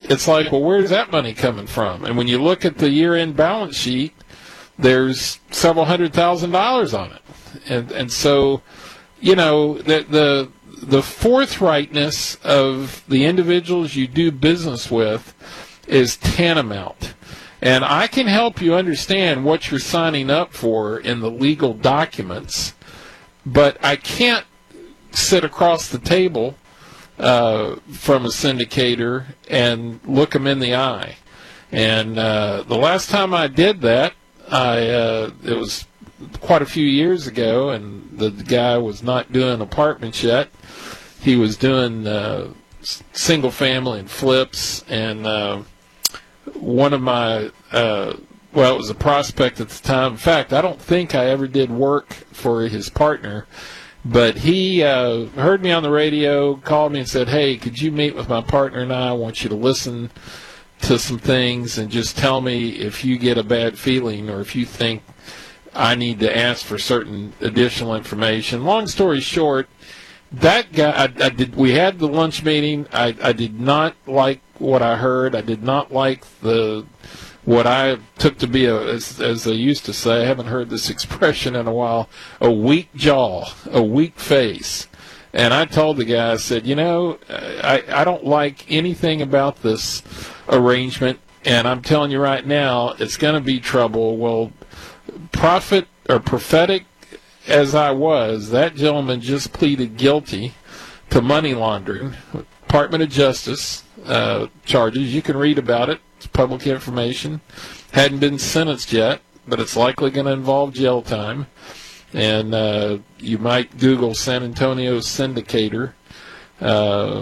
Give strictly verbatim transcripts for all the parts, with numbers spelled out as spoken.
it's like, well, where's that money coming from? And when you look at the year-end balance sheet, there's several hundred thousand dollars on it. And and so, you know, the the the forthrightness of the individuals you do business with is tantamount. And I can help you understand what you're signing up for in the legal documents, but I can't sit across the table uh, from a syndicator and look them in the eye. And uh, the last time I did that, I uh, it was quite a few years ago, and the guy was not doing apartments yet. He was doing uh, single family and flips, and uh, one of my, uh, well, it was a prospect at the time. In fact, I don't think I ever did work for his partner, but he uh, heard me on the radio, called me and said, hey, could you meet with my partner and I? I want you to listen to some things and just tell me if you get a bad feeling or if you think I need to ask for certain additional information. Long story short, that guy, I, I did. We had the lunch meeting. I, I did not like what I heard. I did not like the what I took to be a, as, as they used to say. I haven't heard this expression in a while. A weak jaw, a weak face. And I told the guy, I said, you know, I, I don't like anything about this arrangement, and I'm telling you right now, it's going to be trouble. Well, prophet or prophetic as I was, that gentleman just pleaded guilty to money laundering, Department of Justice uh, charges. You can read about it. It's public information. Hadn't been sentenced yet, but it's likely going to involve jail time. And uh, you might Google San Antonio syndicator uh,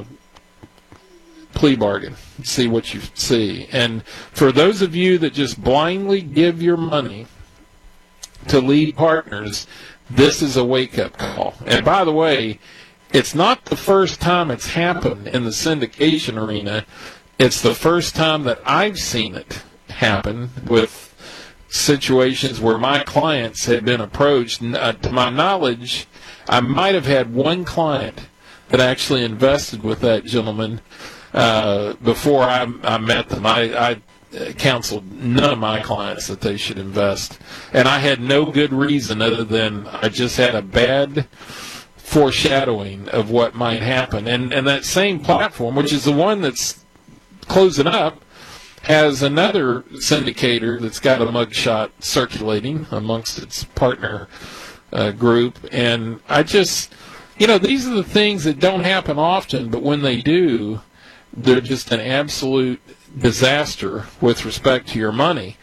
plea bargain, see what you see. And for those of you that just blindly give your money to lead partners, this is a wake-up call. And by the way, it's not the first time it's happened in the syndication arena. It's the first time that I've seen it happen with situations where my clients had been approached. Uh, to my knowledge, I might have had one client that actually invested with that gentleman uh, before I, I met them. I, I counseled none of my clients that they should invest, and I had no good reason other than I just had a bad foreshadowing of what might happen. And, and that same platform, which is the one that's closing up, has another syndicator that's got a mugshot circulating amongst its partner uh, group. And I just, you know, these are the things that don't happen often, but when they do, they're just an absolute disaster with respect to your money.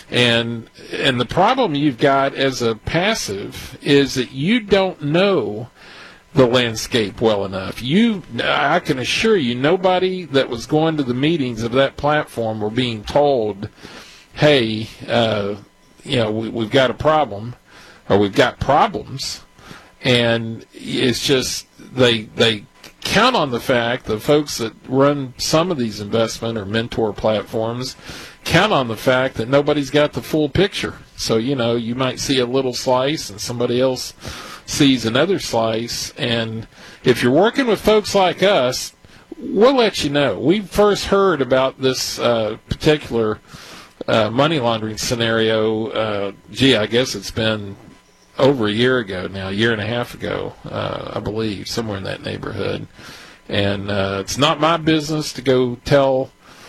And and the problem you've got as a passive is that you don't know the landscape well enough. You, I can assure you, nobody that was going to the meetings of that platform were being told, hey, uh, you know, we, we've got a problem, or we've got problems. And it's just, they they count on the fact, the folks that run some of these investment or mentor platforms count on the fact that nobody's got the full picture. So, you know, you might see a little slice and somebody else sees another slice. And if you're working with folks like us, we'll let you know. We first heard about this uh, particular uh, money laundering scenario, uh, gee, I guess it's been over a year ago now, a year and a half ago, uh, I believe, somewhere in that neighborhood. And uh, it's not my business to go tell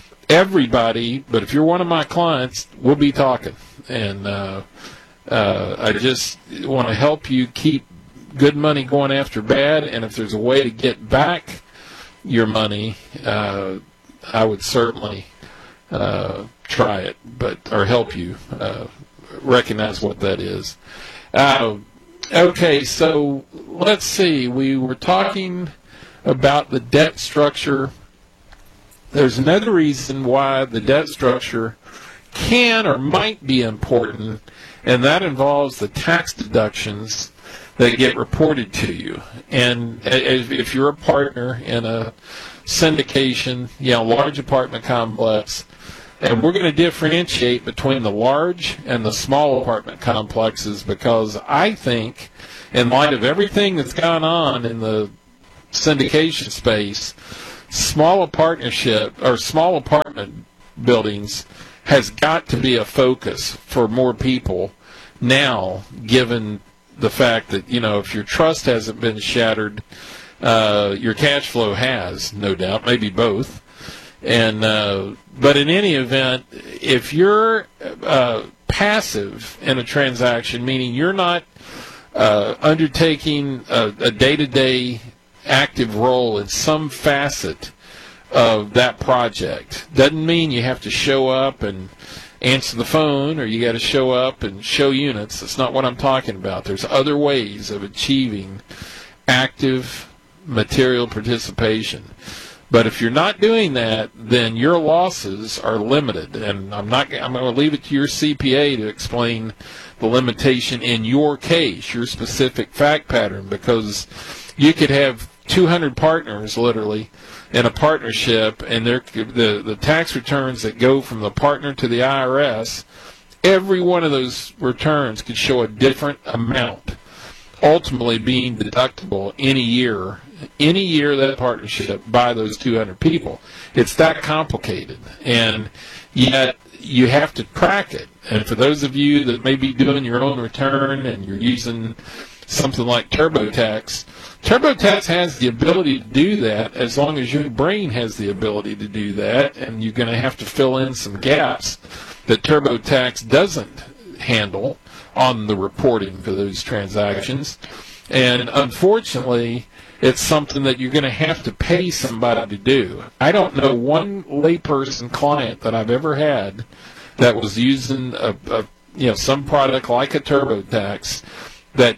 everybody, but if you're one of my clients, we'll be talking. And uh, uh, I just want to help you keep good money going after bad, and if there's a way to get back your money, uh, I would certainly uh, try it, but or help you uh, recognize what that is. Uh, okay, so let's see. We were talking about the debt structure. There's another reason why the debt structure can or might be important, and that involves the tax deductions that get reported to you. And if you're a partner in a syndication, you know, large apartment complex, and we're going to differentiate between the large and the small apartment complexes, because I think, in light of everything that's gone on in the syndication space, small partnership or small apartment buildings has got to be a focus for more people now, given the fact that, you know, if your trust hasn't been shattered, uh, your cash flow has, no doubt, maybe both. And uh, but in any event, if you're uh, passive in a transaction, meaning you're not uh, undertaking a, a day-to-day active role in some facet of that project, doesn't mean you have to show up and answer the phone or you got to show up and show units. That's not what I'm talking about. There's other ways of achieving active material participation. But if you're not doing that, then your losses are limited. And I'm not. I'm going to leave it to your C P A to explain the limitation in your case, your specific fact pattern, because you could have two hundred partners, literally, in a partnership, and the the tax returns that go from the partner to the I R S, every one of those returns could show a different amount, ultimately being deductible any year. any year of that partnership by those two hundred people. It's that complicated, and yet you have to track it. And for those of you that may be doing your own return and you're using something like TurboTax, TurboTax has the ability to do that as long as your brain has the ability to do that, and you're going to have to fill in some gaps that TurboTax doesn't handle on the reporting for those transactions. And unfortunately, it's something that you're going to have to pay somebody to do. I don't know one layperson client that I've ever had that was using a, a you know some product like a TurboTax that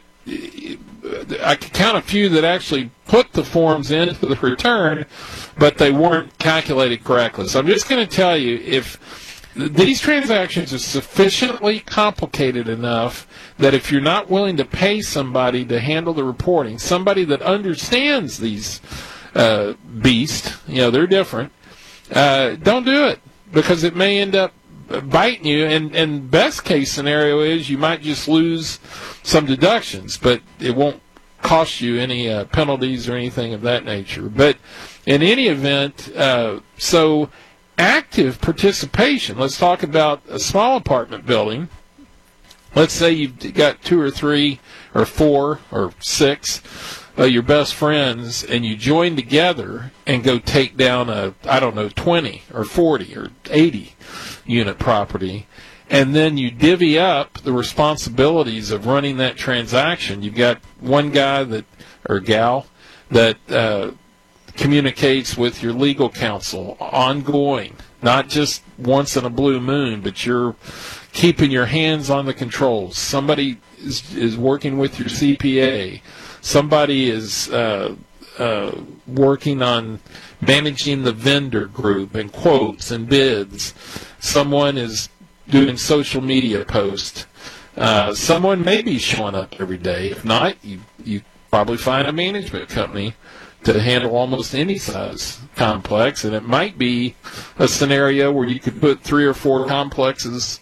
I could count a few that actually put the forms into the return, but they weren't calculated correctly. So I'm just going to tell you, if these transactions are sufficiently complicated enough that if you're not willing to pay somebody to handle the reporting, somebody that understands these uh, beasts, you know, they're different, uh, don't do it, because it may end up biting you. And, and best case scenario is you might just lose some deductions, but it won't cost you any uh, penalties or anything of that nature. But in any event, uh, so active participation, let's talk about a small apartment building. Let's say you've got two or three or four or six of your best friends, and you join together and go take down a, I don't know, twenty or forty or eighty unit property, and then you divvy up the responsibilities of running that transaction. You've got one guy that or gal that uh, communicates with your legal counsel ongoing, not just once in a blue moon, but you're keeping your hands on the controls. Somebody is, is working with your C P A. Somebody is uh, uh, working on managing the vendor group and quotes and bids. Someone is doing social media posts. Uh, someone may be showing up every day. If not, you, you probably find a management company to handle almost any size complex, and it might be a scenario where you could put three or four complexes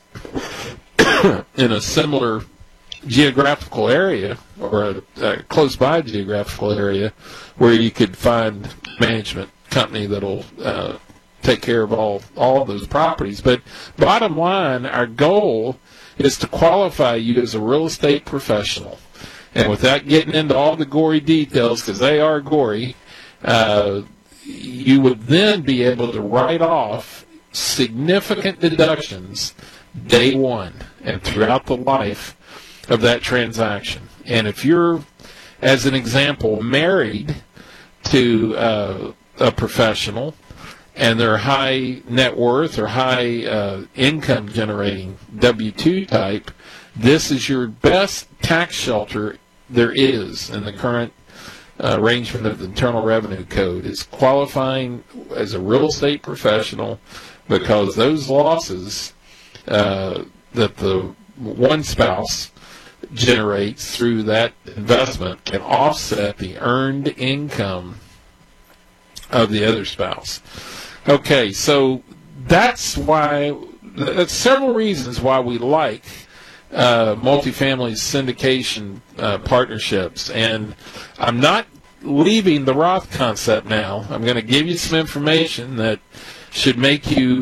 in a similar geographical area or a, a close by geographical area where you could find management company that'll uh, take care of all all of those properties. But bottom line, our goal is to qualify you as a real estate professional. And without getting into all the gory details, because they are gory, uh, you would then be able to write off significant deductions day one and throughout the life of that transaction. And if you're, as an example, married to uh, a professional and they're high net worth or high uh, income generating W two type, this is your best tax shelter there is in the current uh, arrangement of the Internal Revenue Code, is qualifying as a real estate professional, because those losses uh, that the one spouse generates through that investment can offset the earned income of the other spouse. Okay, so that's why, that's several reasons why we like uh, multifamily syndication uh, partnerships. And I'm not leaving the Roth concept now. I'm going to give you some information that should make you